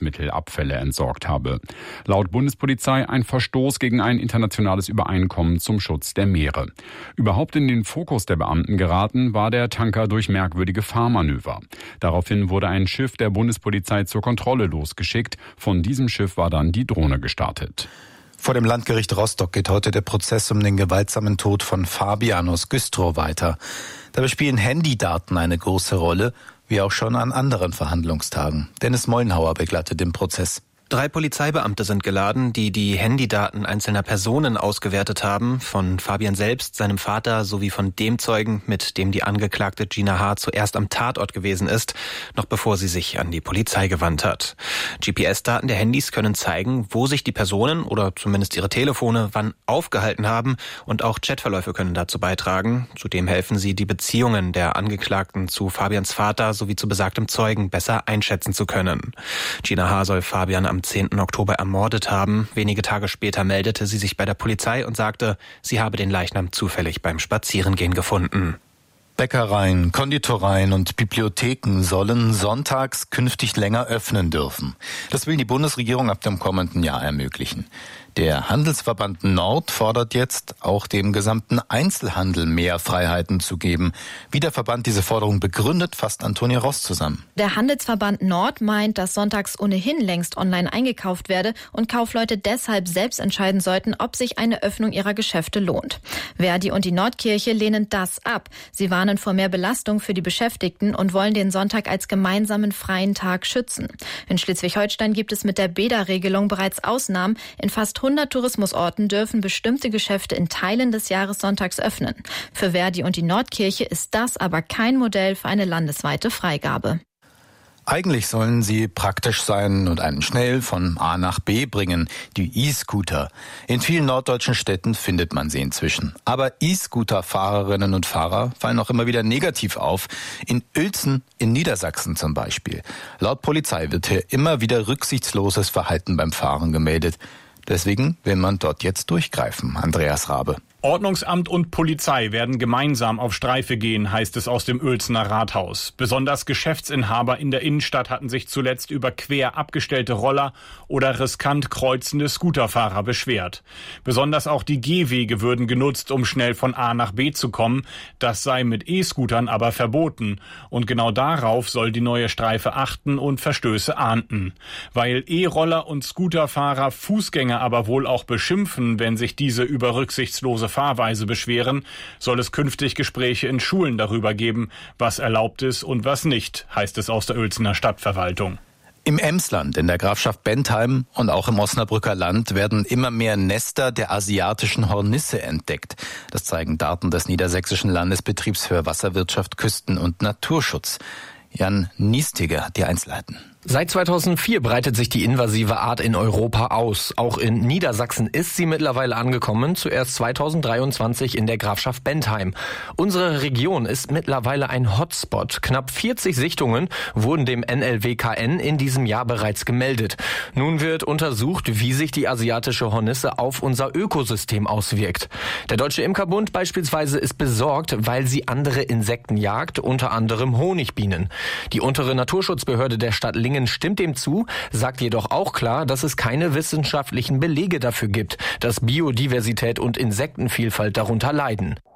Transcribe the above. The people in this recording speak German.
Lebensmittelabfälle entsorgt habe. Laut Bundespolizei ein Verstoß gegen ein internationales Übereinkommen zum Schutz der Meere. Überhaupt in den Fokus der Beamten geraten war der Tanker durch merkwürdige Fahrmanöver. Daraufhin wurde ein Schiff der Bundespolizei zur Kontrolle losgeschickt. Von diesem Schiff war dann die Drohne gestartet. Vor dem Landgericht Rostock geht heute der Prozess um den gewaltsamen Tod von Fabian aus Güstrow weiter. Dabei spielen Handydaten eine große Rolle, wie auch schon an anderen Verhandlungstagen. Dennis Mollenhauer begleitet den Prozess. 3 Polizeibeamte sind geladen, die die Handydaten einzelner Personen ausgewertet haben, von Fabian selbst, seinem Vater sowie von dem Zeugen, mit dem die Angeklagte Gina H. zuerst am Tatort gewesen ist, noch bevor sie sich an die Polizei gewandt hat. GPS-Daten der Handys können zeigen, wo sich die Personen oder zumindest ihre Telefone wann aufgehalten haben, und auch Chatverläufe können dazu beitragen. Zudem helfen sie, die Beziehungen der Angeklagten zu Fabians Vater sowie zu besagtem Zeugen besser einschätzen zu können. Gina H. soll Fabian am 10. Oktober ermordet haben. Wenige Tage später meldete sie sich bei der Polizei und sagte, sie habe den Leichnam zufällig beim Spazierengehen gefunden. Bäckereien, Konditoreien und Bibliotheken sollen sonntags künftig länger öffnen dürfen. Das will die Bundesregierung ab dem kommenden Jahr ermöglichen. Der Handelsverband Nord fordert jetzt, auch dem gesamten Einzelhandel mehr Freiheiten zu geben. Wie der Verband diese Forderung begründet, fasst Antonia Ross zusammen. Der Handelsverband Nord meint, dass sonntags ohnehin längst online eingekauft werde und Kaufleute deshalb selbst entscheiden sollten, ob sich eine Öffnung ihrer Geschäfte lohnt. Verdi und die Nordkirche lehnen das ab. Sie warnen vor mehr Belastung für die Beschäftigten und wollen den Sonntag als gemeinsamen freien Tag schützen. In Schleswig-Holstein gibt es mit der Beda-Regelung bereits Ausnahmen. In fast 100 Tourismusorten dürfen bestimmte Geschäfte in Teilen des Jahres sonntags öffnen. Für Verdi und die Nordkirche ist das aber kein Modell für eine landesweite Freigabe. Eigentlich sollen sie praktisch sein und einen schnell von A nach B bringen, die E-Scooter. In vielen norddeutschen Städten findet man sie inzwischen. Aber E-Scooter-Fahrerinnen und Fahrer fallen auch immer wieder negativ auf. In Uelzen in Niedersachsen zum Beispiel. Laut Polizei wird hier immer wieder rücksichtsloses Verhalten beim Fahren gemeldet. Deswegen will man dort jetzt durchgreifen. Andreas Rabe. Ordnungsamt und Polizei werden gemeinsam auf Streife gehen, heißt es aus dem Uelzener Rathaus. Besonders Geschäftsinhaber in der Innenstadt hatten sich zuletzt über quer abgestellte Roller oder riskant kreuzende Scooterfahrer beschwert. Besonders auch die Gehwege würden genutzt, um schnell von A nach B zu kommen. Das sei mit E-Scootern aber verboten. Und genau darauf soll die neue Streife achten und Verstöße ahnden. Weil E-Roller und Scooterfahrer Fußgänger aber wohl auch beschimpfen, wenn sich diese über rücksichtslose Fahrweise beschweren, soll es künftig Gespräche in Schulen darüber geben, was erlaubt ist und was nicht, heißt es aus der Uelzener Stadtverwaltung. Im Emsland, in der Grafschaft Bentheim und auch im Osnabrücker Land werden immer mehr Nester der asiatischen Hornisse entdeckt. Das zeigen Daten des Niedersächsischen Landesbetriebs für Wasserwirtschaft, Küsten- und Naturschutz. Jan Niestiger hat die Einzelheiten. Seit 2004 breitet sich die invasive Art in Europa aus. Auch in Niedersachsen ist sie mittlerweile angekommen, zuerst 2023 in der Grafschaft Bentheim. Unsere Region ist mittlerweile ein Hotspot. Knapp 40 Sichtungen wurden dem NLWKN in diesem Jahr bereits gemeldet. Nun wird untersucht, wie sich die asiatische Hornisse auf unser Ökosystem auswirkt. Der Deutsche Imkerbund beispielsweise ist besorgt, weil sie andere Insekten jagt, unter anderem Honigbienen. Die untere Naturschutzbehörde der Stadt Lingen stimmt dem zu, sagt jedoch auch klar, dass es keine wissenschaftlichen Belege dafür gibt, dass Biodiversität und Insektenvielfalt darunter leiden.